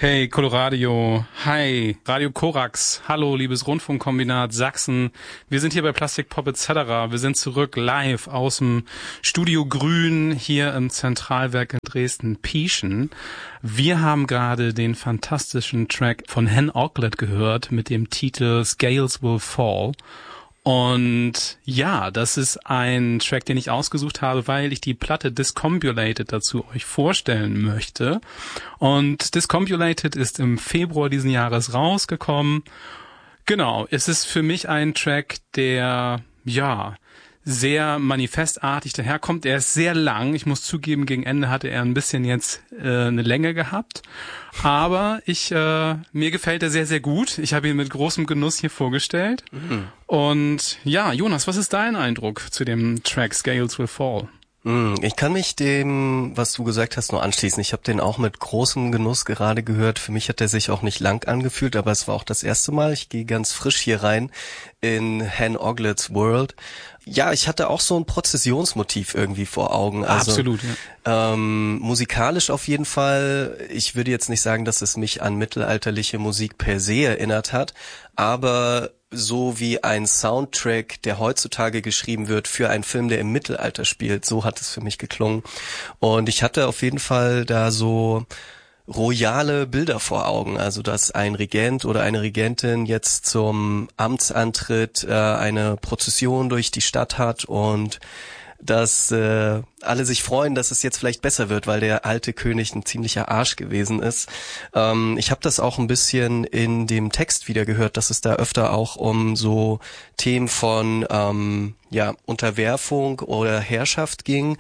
Hey Coloradio, hi Radio Korax, hallo liebes Rundfunkkombinat Sachsen. Wir sind hier bei Plastic Pop etc. Wir sind zurück live aus dem Studio Grün hier im Zentralwerk in Dresden-Pieschen. Wir haben gerade den fantastischen Track von Hen Oglet gehört mit dem Titel Scales Will Fall. Und ja, das ist ein Track, den ich ausgesucht habe, weil ich die Platte Discombulated dazu euch vorstellen möchte. Und Discombulated ist im Februar diesen Jahres rausgekommen. Genau, es ist für mich ein Track, der, ja, sehr manifestartig daherkommt. Er ist sehr lang. Ich muss zugeben, gegen Ende hatte er ein bisschen jetzt eine Länge gehabt. Aber mir gefällt er sehr, sehr gut. Ich habe ihn mit großem Genuss hier vorgestellt. Mhm. Und ja, Jonas, was ist dein Eindruck zu dem Track Scales Will Fall? Ich kann mich dem, was du gesagt hast, nur anschließen. Ich habe den auch mit großem Genuss gerade gehört. Für mich hat er sich auch nicht lang angefühlt, aber es war auch das erste Mal. Ich gehe ganz frisch hier rein in Hen Oglets World. Ja, ich hatte auch so ein Prozessionsmotiv irgendwie vor Augen. Also, absolut, ja. Musikalisch auf jeden Fall. Ich würde jetzt nicht sagen, dass es mich an mittelalterliche Musik per se erinnert hat, aber so wie ein Soundtrack, der heutzutage geschrieben wird für einen Film, der im Mittelalter spielt, so hat es für mich geklungen. Und ich hatte auf jeden Fall da so royale Bilder vor Augen, also dass ein Regent oder eine Regentin jetzt zum Amtsantritt eine Prozession durch die Stadt hat und dass alle sich freuen, dass es jetzt vielleicht besser wird, weil der alte König ein ziemlicher Arsch gewesen ist. Ich habe das auch ein bisschen in dem Text wieder gehört, dass es da öfter auch um so Themen von Unterwerfung oder Herrschaft ging.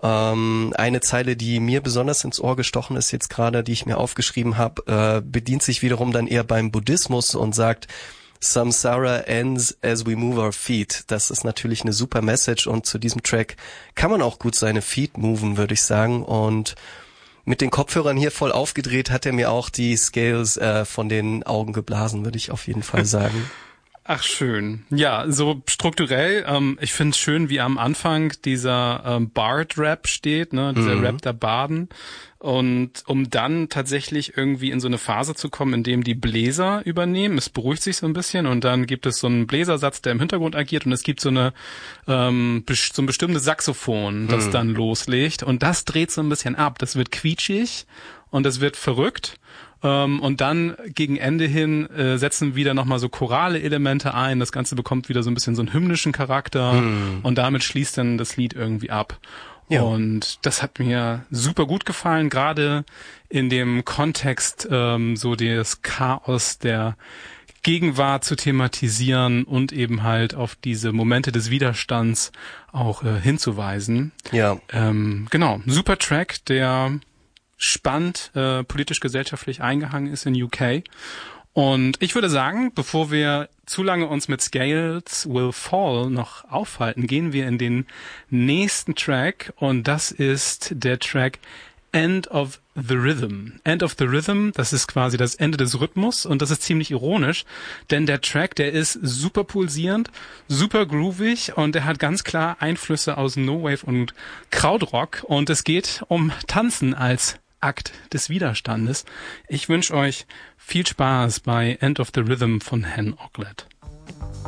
Eine Zeile, die mir besonders ins Ohr gestochen ist jetzt gerade, die ich mir aufgeschrieben habe, bedient sich wiederum dann eher beim Buddhismus und sagt, Samsara ends as we move our feet. Das ist natürlich eine super Message und zu diesem Track kann man auch gut seine Feet moven, würde ich sagen. Und mit den Kopfhörern hier voll aufgedreht hat er mir auch die Scales von den Augen geblasen, würde ich auf jeden Fall sagen. Ach, schön. Ja, so strukturell, ich finde es schön, wie am Anfang dieser Bard-Rap steht, ne, dieser Rap der Barden. Und um dann tatsächlich irgendwie in so eine Phase zu kommen, in dem die Bläser übernehmen, es beruhigt sich so ein bisschen und dann gibt es so einen Bläsersatz, der im Hintergrund agiert und es gibt so ein bestimmtes Saxophon, das dann loslegt und das dreht so ein bisschen ab. Das wird quietschig und das wird verrückt. Und dann gegen Ende hin setzen wieder nochmal so chorale Elemente ein. Das Ganze bekommt wieder so ein bisschen so einen hymnischen Charakter und damit schließt dann das Lied irgendwie ab. Ja. Und das hat mir super gut gefallen, gerade in dem Kontext so das Chaos der Gegenwart zu thematisieren und eben halt auf diese Momente des Widerstands auch hinzuweisen. Ja. Genau, super Track, der spannend politisch-gesellschaftlich eingehangen ist in UK. Und ich würde sagen, bevor wir zu lange uns mit Scales Will Fall noch aufhalten, gehen wir in den nächsten Track und das ist der Track End of the Rhythm. End of the Rhythm, das ist quasi das Ende des Rhythmus und das ist ziemlich ironisch, denn der Track, der ist super pulsierend, super groovig und er hat ganz klar Einflüsse aus No-Wave und Krautrock und es geht um Tanzen als Akt des Widerstandes. Ich wünsche euch viel Spaß bei End of the Rhythm von Hen Oglet.